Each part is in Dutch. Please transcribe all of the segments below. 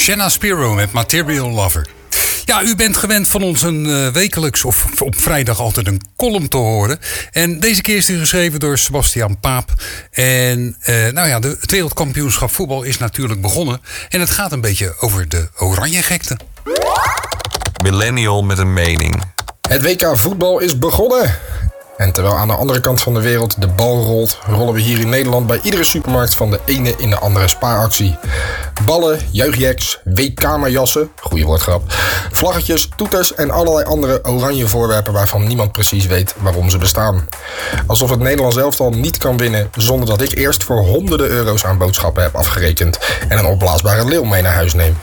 Shanna Spiro met Material Lover. Ja, u bent gewend van ons een wekelijks of op vrijdag altijd een column te horen. En deze keer is die geschreven door Sebastian Paap. En het wereldkampioenschap voetbal is natuurlijk begonnen. En het gaat een beetje over de oranje-gekte. Millennial met een mening. Het WK voetbal is begonnen. En terwijl aan de andere kant van de wereld de bal rolt, rollen we hier in Nederland bij iedere supermarkt van de ene in de andere spaaractie. Ballen, juichjacks, weekkamerjassen, goeie woordgrap, vlaggetjes, toeters en allerlei andere oranje voorwerpen waarvan niemand precies weet waarom ze bestaan. Alsof het Nederlands elftal niet kan winnen zonder dat ik eerst voor honderden euro's aan boodschappen heb afgerekend en een opblaasbare leeuw mee naar huis neem.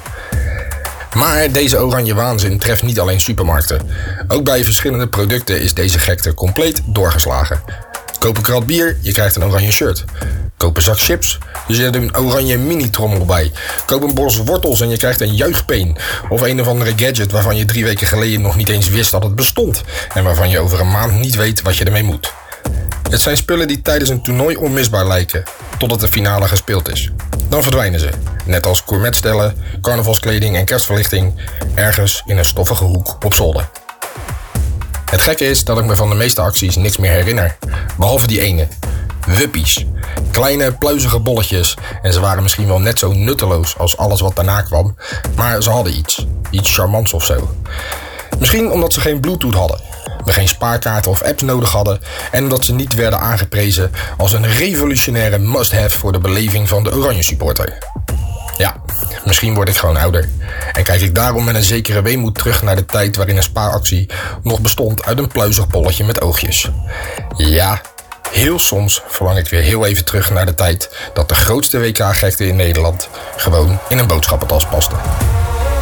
Maar deze oranje waanzin treft niet alleen supermarkten. Ook bij verschillende producten is deze gekte compleet doorgeslagen. Koop een krat bier, je krijgt een oranje shirt. Koop een zak chips, er zit een oranje mini-trommel bij. Koop een bos wortels en je krijgt een juichpeen. Of een of andere gadget waarvan je 3 weken geleden nog niet eens wist dat het bestond. En waarvan je over een maand niet weet wat je ermee moet. Het zijn spullen die tijdens een toernooi onmisbaar lijken, totdat de finale gespeeld is. Dan verdwijnen ze, net als gourmetstellen, carnavalskleding en kerstverlichting, ergens in een stoffige hoek op zolder. Het gekke is dat ik me van de meeste acties niks meer herinner, behalve die ene. Wuppies. Kleine, pluizige bolletjes en ze waren misschien wel net zo nutteloos als alles wat daarna kwam, maar ze hadden iets charmants of zo. Misschien omdat ze geen Bluetooth hadden, we geen spaarkaarten of apps nodig hadden en omdat ze niet werden aangeprezen als een revolutionaire must-have voor de beleving van de oranje supporter. Ja, misschien word ik gewoon ouder en kijk ik daarom met een zekere weemoed terug naar de tijd waarin een spaaractie nog bestond uit een pluizig bolletje met oogjes. Ja, heel soms verlang ik weer heel even terug naar de tijd dat de grootste WK-gekte in Nederland gewoon in een boodschappentas paste.